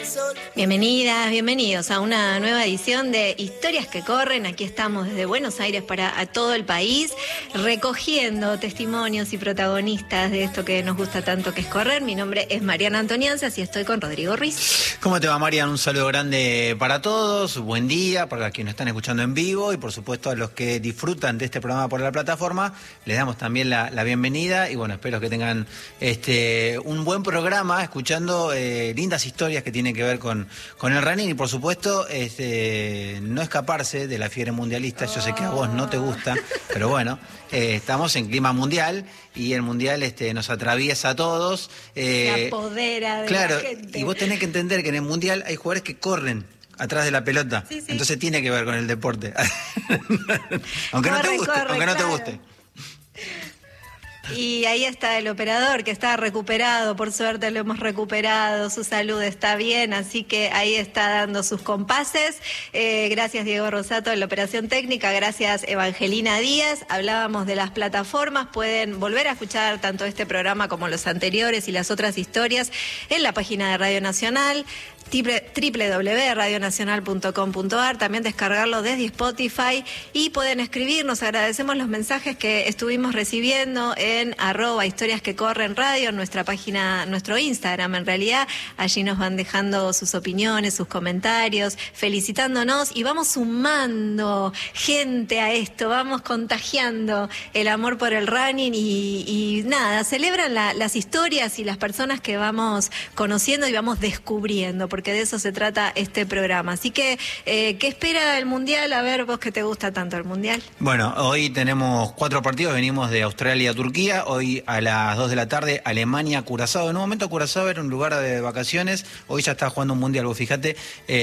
Bienvenidas, bienvenidos a una nueva edición de Historias que Corren. Aquí estamos desde Buenos Aires para a todo el país, recogiendo testimonios y protagonistas de esto que nos gusta tanto, que es correr. Mi nombre es Mariana Antonianzas y estoy con Rodrigo Ruiz. ¿Cómo te va, Mariana? Un saludo grande para todos, buen día para quienes nos están escuchando en vivo y por supuesto a los que disfrutan de este programa por la plataforma, les damos también la bienvenida y bueno, espero que tengan un buen programa escuchando lindas historias que tienen que ver con el running y por supuesto no escaparse de la fiebre mundialista. Yo sé que a vos no te gusta, pero bueno, estamos en clima mundial y el mundial nos atraviesa a todos. Se apodera de claro, la gente. Y vos tenés que entender que en el mundial hay jugadores que corren atrás de la pelota, sí. Entonces tiene que ver con el deporte. aunque no te guste. Y ahí está el operador que está recuperado, por suerte lo hemos recuperado, su salud está bien, así que ahí está dando sus compases. Gracias Diego Rosato en la operación técnica, gracias Evangelina Díaz. Hablábamos de las plataformas, pueden volver a escuchar tanto este programa como los anteriores y las otras historias en la página de Radio Nacional, www.radionacional.com.ar, también descargarlo desde Spotify y pueden escribirnos. Agradecemos los mensajes que estuvimos recibiendo en @historiasquecorrenradio, en nuestra página, nuestro Instagram en realidad. Allí nos van dejando sus opiniones, sus comentarios, felicitándonos y vamos sumando gente a esto, vamos contagiando el amor por el running y nada, celebran las historias y las personas que vamos conociendo y vamos descubriendo, porque de eso se trata este programa. Así que, ¿qué espera el Mundial? A ver, vos que te gusta tanto el Mundial. Bueno, hoy tenemos 4 partidos, venimos de Australia a Turquía, hoy a las 2 de la tarde, Alemania, Curazao. En un momento Curazao era un lugar de vacaciones, hoy ya está jugando un Mundial, vos fíjate.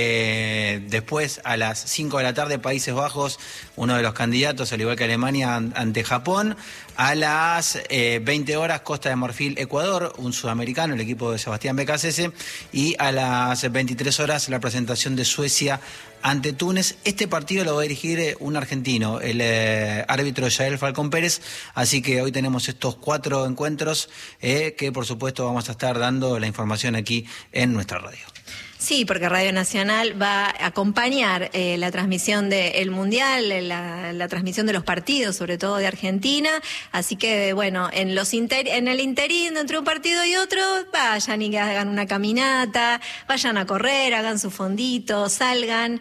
Después a las 5 de la tarde, Países Bajos, uno de los candidatos, al igual que Alemania, ante Japón. A las 20 horas, Costa de Marfil, Ecuador, un sudamericano, el equipo de Sebastián Becasese. Y a las 23 horas, la presentación de Suecia ante Túnez. Este partido lo va a dirigir un argentino, el árbitro Yael Falcón Pérez. Así que hoy tenemos estos 4 encuentros que por supuesto vamos a estar dando la información aquí en nuestra radio. Sí, porque Radio Nacional va a acompañar la transmisión del Mundial, la transmisión de los partidos, sobre todo de Argentina. Así que, bueno, en el interín entre un partido y otro, vayan y hagan una caminata, vayan a correr, hagan su fondito, salgan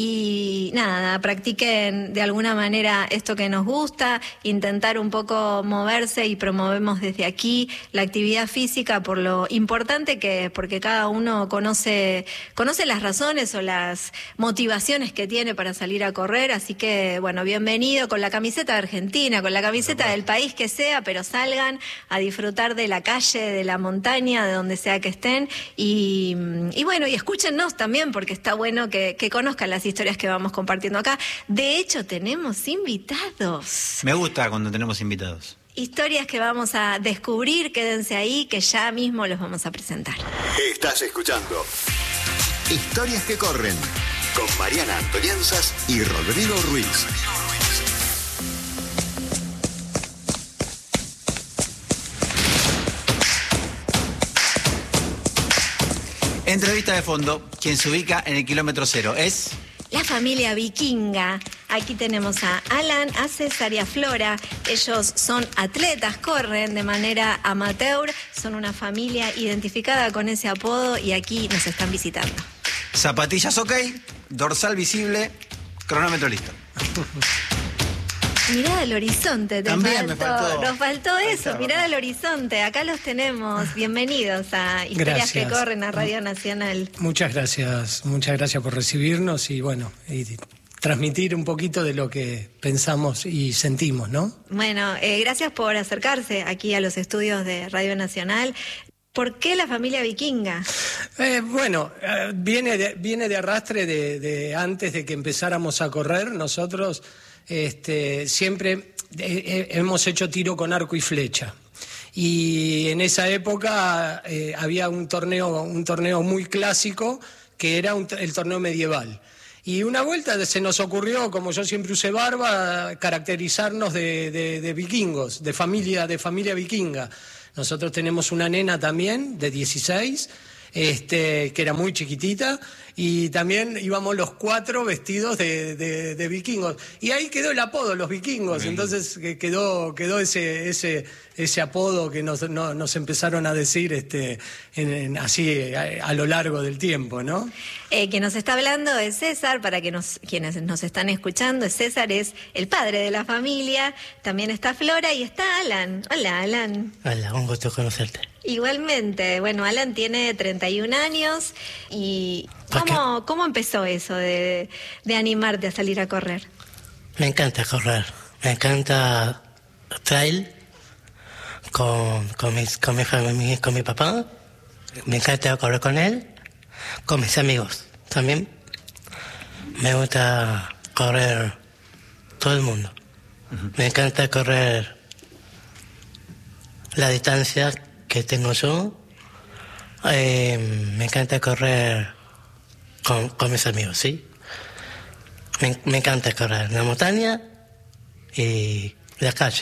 y nada, practiquen de alguna manera esto que nos gusta, intentar un poco moverse y promovemos desde aquí la actividad física por lo importante que es, porque cada uno conoce las razones o las motivaciones que tiene para salir a correr, así que, bueno, bienvenido con la camiseta de Argentina, con la camiseta del país que sea, pero salgan a disfrutar de la calle, de la montaña, de donde sea que estén, y bueno, y escúchennos también, porque está bueno que conozcan las historias que vamos compartiendo acá. De hecho, tenemos invitados. Me gusta cuando tenemos invitados. Historias que vamos a descubrir, quédense ahí, que ya mismo los vamos a presentar. Estás escuchando Historias que Corren con Mariana Antonianzas y Rodrigo Ruiz. Entrevista de fondo, quien se ubica en el kilómetro 0 es... La familia vikinga. Aquí tenemos a Alan, a César y a Flora. Ellos son atletas, corren de manera amateur. Son una familia identificada con ese apodo y aquí nos están visitando. Zapatillas ok, dorsal visible, cronómetro listo. Mirá al horizonte, También nos faltó eso, mirá al horizonte, acá los tenemos. Bienvenidos a Historias que Corren a Radio Nacional. Muchas gracias por recibirnos y bueno, y transmitir un poquito de lo que pensamos y sentimos, ¿no? Bueno, gracias por acercarse aquí a los estudios de Radio Nacional. ¿Por qué la familia vikinga? Viene de arrastre de antes de que empezáramos a correr. Nosotros siempre hemos hecho tiro con arco y flecha. Y en esa época había un torneo muy clásico que era el torneo medieval. Y una vuelta se nos ocurrió, como yo siempre usé barba, caracterizarnos de vikingos, de familia vikinga. Nosotros tenemos una nena también, de 16, que era muy chiquitita, y también íbamos los 4 vestidos de vikingos. Y ahí quedó el apodo, los vikingos. Entonces quedó ese apodo que nos empezaron a decir así a lo largo del tiempo, ¿no? Quien nos está hablando es César, para quienes nos están escuchando, César es el padre de la familia, también está Flora y está Alan. Hola, Alan. Hola, un gusto conocerte. Igualmente, bueno, Alan tiene 31 años y ¿cómo empezó eso de animarte a salir a correr? Me encanta correr, me encanta trail con mi familia, con mi papá, me encanta correr con él, con mis amigos también. Me gusta correr todo el mundo. Me encanta correr la distancia que tengo yo. Me encanta correr con mis amigos, ¿sí? Me encanta correr en la montaña y la calle.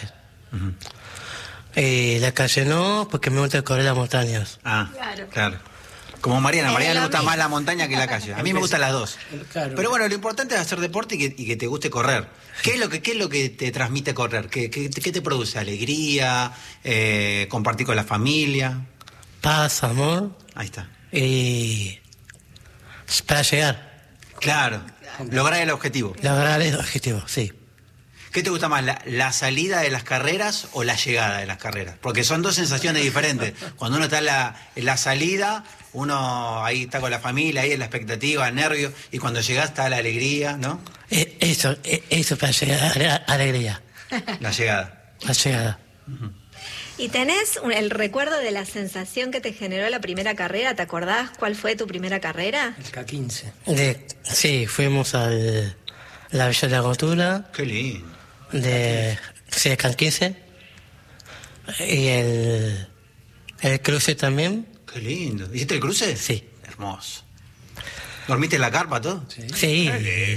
La calle no, porque me gusta correr las montañas. Ah, claro. Como Mariana le gusta más la montaña que la calle. A mí me gustan las dos. Claro. Pero bueno, lo importante es hacer deporte y que te guste correr. ¿Qué es lo que te transmite correr? ¿Qué te produce? ¿Alegría? ¿Compartir con la familia? Paz, amor. Ahí está. Y para llegar. Claro. Lograr el objetivo. Lograr el objetivo, sí. ¿Qué te gusta más, la salida de las carreras o la llegada de las carreras? Porque son dos sensaciones diferentes. Cuando uno está en la salida, uno ahí está con la familia, ahí en la expectativa, el nervio, y cuando llegás está la alegría, ¿no? Eso para llegar, alegría. La llegada. La llegada. ¿Y tenés el recuerdo de la sensación que te generó la primera carrera? ¿Te acordás cuál fue tu primera carrera? El K15. Sí, fuimos a la Villa de la Agotura. Qué lindo. Sí, el K15. Y el cruce también. Qué lindo. ¿Hiciste el cruce? Sí. Hermoso. ¿Dormiste en la carpa todo? Sí.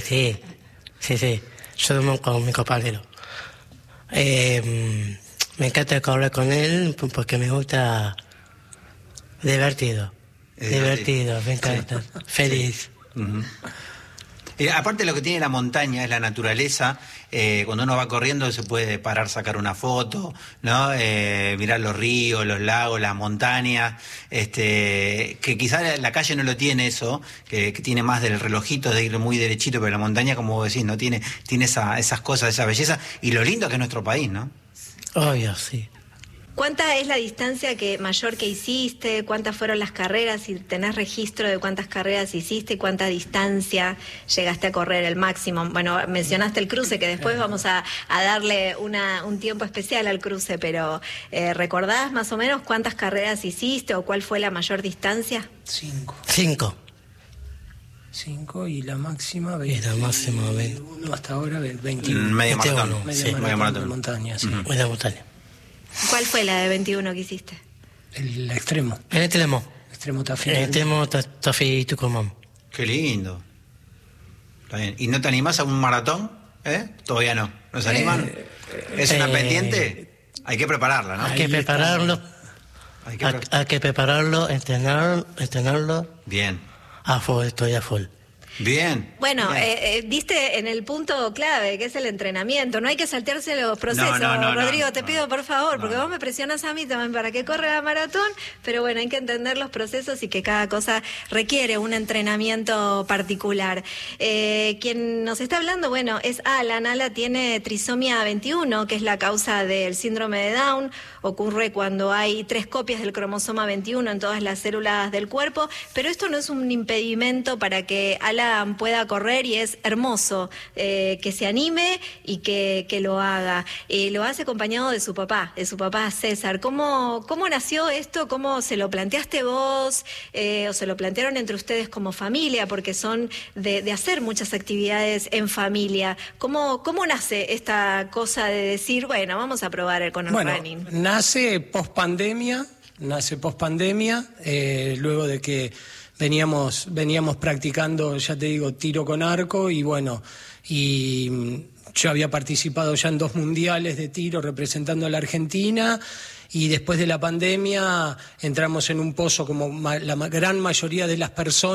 Yo duermo con mi compañero. Me encanta correr con él porque me gusta divertido, me encanta, feliz. Aparte lo que tiene la montaña es la naturaleza. Cuando uno va corriendo se puede parar, sacar una foto, ¿no? Mirar los ríos, los lagos, las montañas, que quizás la calle no lo tiene eso, que tiene más del relojito de ir muy derechito, pero la montaña, como vos decís, no tiene esas cosas, esa belleza y lo lindo que es nuestro país, ¿no? Obvio, sí. ¿Cuánta es la distancia mayor que hiciste? ¿Cuántas fueron las carreras? Si tenés registro de cuántas carreras hiciste y cuánta distancia llegaste a correr, el máximo. Bueno, mencionaste el cruce, que después vamos a darle un tiempo especial al cruce, pero ¿recordás más o menos cuántas carreras hiciste o cuál fue la mayor distancia? 5. 5 y la máxima 20. Y la máxima 20. Hasta ahora 21. Medio maratón. Medio maratón de montaña, sí. Media montaña. ¿Cuál fue la de 21 que hiciste? El extremo. El extremo. Extremo Tafí. El extremo Tafí Tucumán. Qué lindo. Está bien. ¿Y no te animás a un maratón? Todavía no. ¿No se animan? ¿Es una pendiente? Hay que prepararla, ¿no? Hay que prepararlo. Hay que prepararlo, entrenarlo. Bien. A full, estoy a full. Bien. Bueno, bien. diste en el punto clave, que es el entrenamiento. No hay que saltearse los procesos. No, Rodrigo, te pido por favor, porque vos me presionas a mí también para que corra la maratón, pero bueno, hay que entender los procesos y que cada cosa requiere un entrenamiento particular. Quien nos está hablando, bueno, es Alan. Alan tiene trisomía 21, que es la causa del síndrome de Down. Ocurre cuando hay 3 copias del cromosoma 21 en todas las células del cuerpo, pero esto no es un impedimento para que Alan pueda correr, y es hermoso que se anime y que lo haga. Lo hace acompañado de su papá César. ¿Cómo nació esto? ¿Cómo se lo planteaste vos? ¿O se lo plantearon entre ustedes como familia? Porque son de hacer muchas actividades en familia. ¿Cómo nace esta cosa de decir, bueno, vamos a probar con el running? Nace post pandemia, luego de que veníamos practicando, ya te digo, tiro con arco, y bueno, y yo había participado ya en 2 mundiales de tiro representando a la Argentina, y después de la pandemia entramos en un pozo como la gran mayoría de las personas.